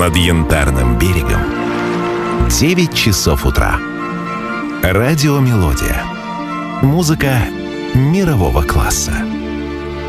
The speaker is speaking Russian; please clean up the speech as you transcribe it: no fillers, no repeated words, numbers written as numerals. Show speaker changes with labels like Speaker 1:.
Speaker 1: над Янтарным берегом 9 часов утра. Радио «Мелодия». Музыка мирового класса.